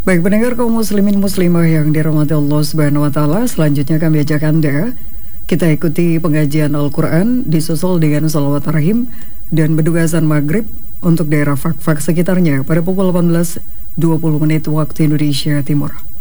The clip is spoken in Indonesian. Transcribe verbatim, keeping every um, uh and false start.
Baik pendengar kaum muslimin muslimah yang dirahmati Allah Subhanahu wa taala, selanjutnya kami ajak Anda kita ikuti pengajian Al-Qur'an disusul dengan sholawat rahim dan berdoa azan maghrib untuk daerah Fak-Fak sekitarnya pada pukul delapan belas dua puluh menit waktu Indonesia Timur.